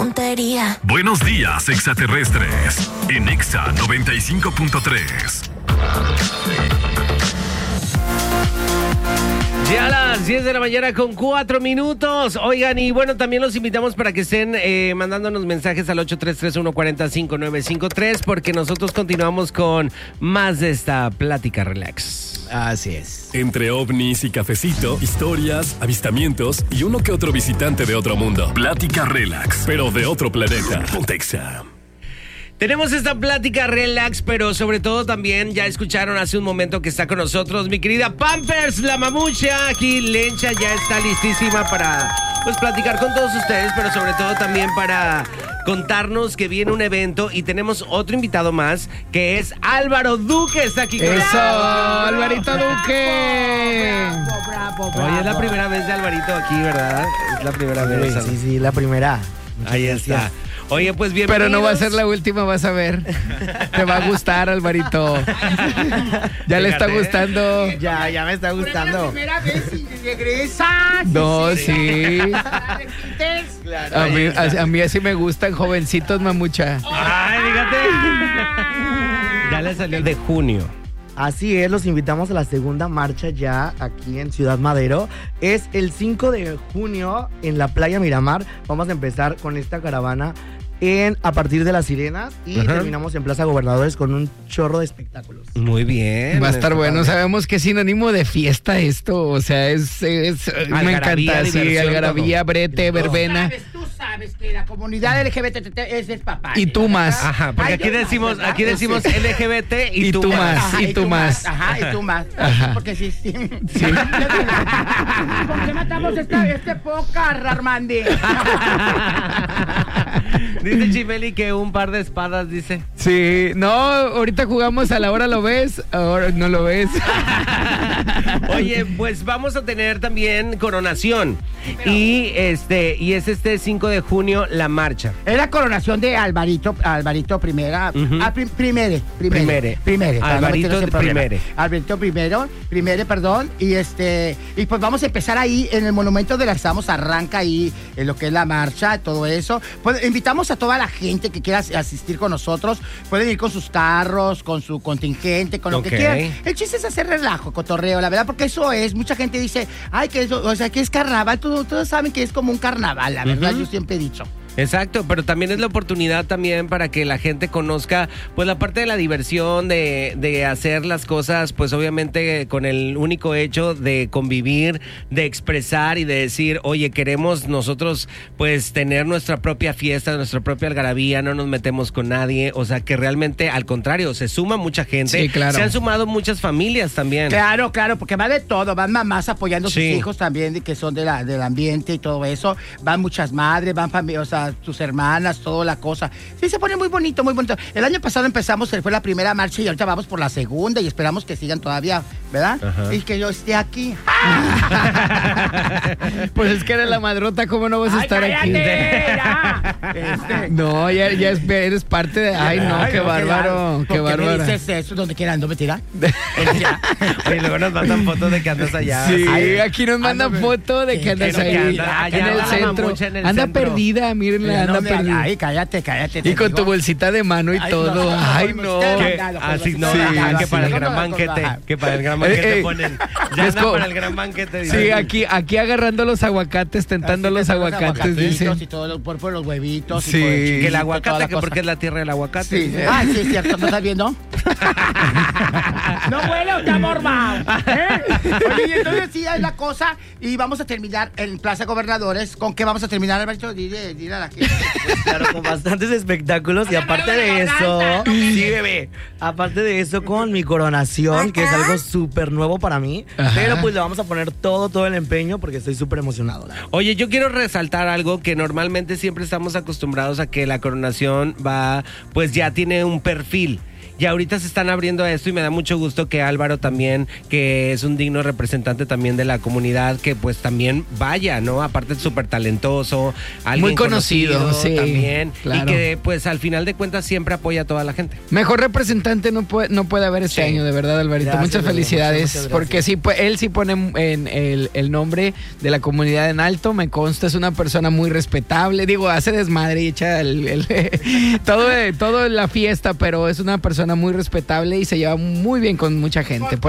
tontería. Buenos días, extraterrestres. En Exa 95.3. Ya a las 10 de la mañana con 4 minutos. Oigan, y bueno, también los invitamos para que estén mandándonos mensajes al 833-140-5953 porque nosotros continuamos con más de esta plática relax. Así es. Entre ovnis y cafecito, historias, avistamientos y uno que otro visitante de otro mundo. Plática relax, pero de otro planeta. Ponte Exa. Tenemos esta plática relax, pero sobre todo también ya escucharon hace un momento que está con nosotros mi querida Pampers, la mamucha. Aquí Lencha ya está listísima para pues platicar con todos ustedes, pero sobre todo también para contarnos que viene un evento y tenemos otro invitado más que es Álvaro Duque. Está aquí con nosotros. ¡Eso! ¡Alvarito Duque! Bravo. Oye, es la primera vez de Alvarito aquí, ¿verdad? Es la primera vez. Sí, la primera. Ahí está. Oye, pues bienvenidos. Pero no va a ser la última, vas a ver. Te va a gustar, Alvarito. Ya le está gustando. Ya me está gustando. La primera vez y regresa. No, sí. Claro. A mí así me gustan jovencitos, mamucha. Ay, fíjate. Ya le salió el de junio. Así es, los invitamos a la segunda marcha ya aquí en Ciudad Madero. Es el 5 de junio en la playa Miramar. Vamos a empezar con esta caravana a partir de Las Sirenas y terminamos en Plaza Gobernadores con un chorro de espectáculos. Muy bien. Va a estar bueno. Sabemos que es sinónimo de fiesta esto. O sea, me encanta. Sí, algarabía, brete, verbena. Tú sabes que la comunidad LGBT es el papá. Y tú más. Ajá, porque aquí decimos LGBT y tú más. Ajá, y tú más. Ajá, y tú más. Ajá. Porque sí. ¿Por qué matamos este pócar, Armandi? Dice Chimeli que un par de espadas, dice. Sí, no, ahorita jugamos a la hora lo ves, ahora no lo ves. Oye, pues vamos a tener también coronación. Y es este 5 de junio la marcha. Es la coronación de Alvarito primera. Primere. Alvarito primere. Alvarito primere, perdón. Y pues vamos a empezar ahí en el monumento de las Estamos, arranca ahí en lo que es la marcha, todo eso. Pues invitamos a toda la gente que quiera asistir con nosotros. Pueden ir con sus carros, con su contingente, con lo que quieran. El chiste es hacer relajo, cotorreo, la verdad, porque eso es. Mucha gente dice, ay, que eso, o sea, que es carnaval. Todos saben que es como un carnaval, la verdad, yo siempre he dicho. Exacto, pero también es la oportunidad también para que la gente conozca pues la parte de la diversión, de hacer las cosas pues obviamente con el único hecho de convivir, de expresar y de decir, oye, queremos nosotros pues tener nuestra propia fiesta, nuestra propia algarabía, no nos metemos con nadie, o sea que realmente al contrario, se suma mucha gente, sí, claro. Se han sumado muchas familias también. Claro, porque va de todo, van mamás apoyando a sus hijos también, que son del ambiente y todo eso, van muchas madres, van familias, o sea, tus hermanas, toda la cosa. Sí, se pone muy bonito, muy bonito. El año pasado empezamos, fue la primera marcha y ahorita vamos por la segunda y esperamos que sigan todavía, ¿verdad? Ajá. Y que yo esté aquí. Pues es que eres la madrota, ¿cómo no vas a estar aquí? Ya. No, ya eres parte de... Ay, no, qué bárbaro, qué bárbaro. ¿Por qué me dices eso? ¿Dónde quieran? ¿No me tira? Oye, luego nos mandan fotos de que andas allá. Sí, aquí nos mandan fotos de que andas ahí, en el centro. Anda perdida, mírenla, anda perdida. Ay, cállate. Y con tu bolsita de mano y todo. Ay, no. Así no, que para el gran banquete. Que para el gran banquete ponen. Ya anda para el gran banquete. Sí, aquí agarrando los aguacates, tentando los aguacates, dicen. Y todo por los huevitos. Sí. Que el aguacate, que porque es la tierra del aguacate. Sí. Ah, sí, es cierto. ¿No estás viendo? No huele, está mormao. Oye, y entonces sí es la cosa. Y vamos a terminar en Plaza Gobernadores. ¿Con qué vamos a terminar, Alberto? Dile a la gente. Pues claro, con bastantes espectáculos. Y aparte de eso, sí, bebé. Aparte de eso, con mi coronación, que es algo súper nuevo para mí. Ajá. Pero pues le vamos a poner todo el empeño porque estoy súper emocionado. Oye, yo quiero resaltar algo que normalmente siempre estamos acostumbrados a que la coronación va, pues ya tiene un perfil. y ahorita se están abriendo a esto y me da mucho gusto que Álvaro también, que es un digno representante también de la comunidad, que pues también vaya, ¿no? Aparte es súper talentoso, alguien muy conocido, sí, también, claro. Y que pues al final de cuentas siempre apoya a toda la gente. Mejor representante no puede haber este año, de verdad, Alvarito. Gracias, muchas felicidades, muchas porque sí, él sí pone en el nombre de la comunidad en alto, me consta, es una persona muy respetable, digo, hace desmadre y echa todo en la fiesta, pero es una persona muy respetable y se lleva muy bien con mucha gente.